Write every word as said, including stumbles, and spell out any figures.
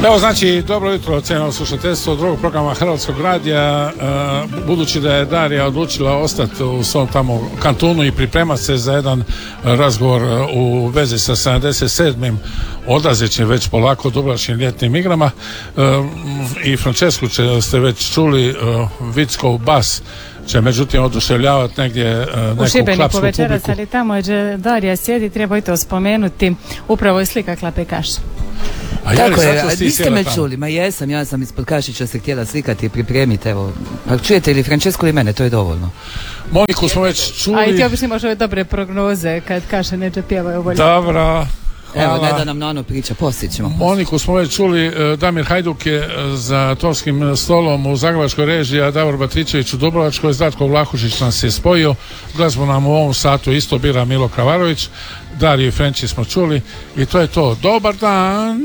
Evo, znači, dobro jutro, cijenjeno slušateljstvo drugog programa Hrvatskog radija. E, budući da je Darija odlučila ostati u svom tamo kantunu i pripremati se za jedan razgovor u vezi sa sedamdeset sedmim odlazećim već polako dubrovačkim ljetnim igrama, e, i Francesku će, ste već čuli, e, Vickov bas će međutim oduševljavati negdje uh, neku u Šibeniku večeras, publiku. ali tamo je Darija sjedi, treba i to spomenuti, upravo je slika Klape Kaše. A Tako je, je, a niste me čuli, ma jesam, ja sam ispod Kašića se htjela slikati i pripremiti, evo, pa čujete ili Francesku ili mene, to je dovoljno. Moniku smo već čuli. A i ti obično imaš ove dobre prognoze kad Kaše neće pjevaju bolje. Dobro. Evo, ne da nam na ono priča, poslije ćemo. Moniku smo već čuli, Damir Hajduk je za torskim stolom u zagrebačkoj režiji, a Davor Batričević u dubrovačkoj, Zlatko Vlahušić nas je spojio. Glazbu nam u ovom satu isto bira Milo Kravarović, Dariju i Frenči smo čuli i to je to. Dobar dan!